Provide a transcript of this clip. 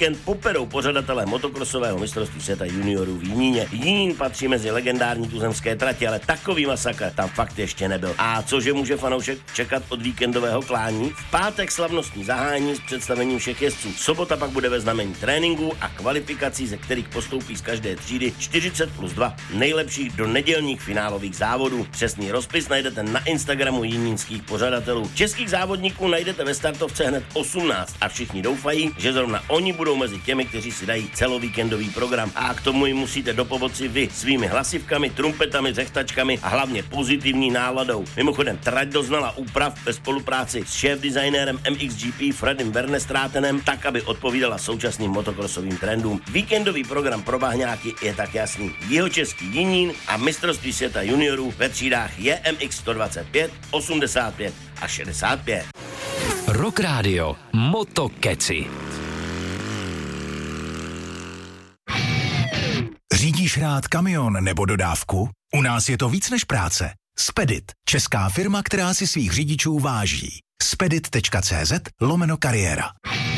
víkend poperou pořadatelé motokrosového mistrovství světa juniorů v Jiníně. Jinín patří mezi legendární tuzemské trati, ale takový masakr tam fakt ještě nebyl. A cože může fanoušek čekat od víkendového klání? V pátek slavnostní zahání s představením všech jezdců. Sobota pak bude ve znamení tréninků a kvalifikací, ze kterých postoupí z každé třídy 40+2 nejlepších do nedělních finálových závodů. Přesný rozpis najdete na Instagramu jinínských pořadatelů. Českých závodníků najdete ve startovce hned 18 a všichni doufají, že zrovna oni budou mezi těmi, kteří si dají celovíkendový program. A k tomu jim musíte dopomoci vy svými hlasivkami, trumpetami, řechtačkami a hlavně pozitivní náladou. Mimochodem, trať doznala úprav ve spolupráci s šéf-designérem MXGP Freddym Vernestrátenem, tak, aby odpovídala současným motokrosovým trendům. Víkendový program pro bahňáky je tak jasný. Jihočeský Jinín a mistrovství světa juniorů ve třídách JMX 125, 85 a 65. Rock Radio Motokeci. Řídíš rád kamion nebo dodávku? U nás je to víc než práce. Spedit, česká firma, která si svých řidičů váží. Spedit.cz/kariéra.